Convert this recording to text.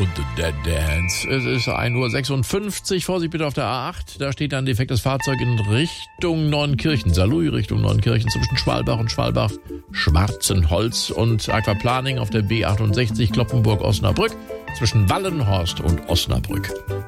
und The Dead Dance. Es ist 1:56 Uhr. Vorsicht bitte auf der A8. Da steht ein defektes Fahrzeug in Richtung Neunkirchen. Saarlouis Richtung Neunkirchen zwischen Schwalbach und Schwarzenholz und Aquaplaning auf der B68 Kloppenburg-Osnabrück zwischen Wallenhorst und Osnabrück.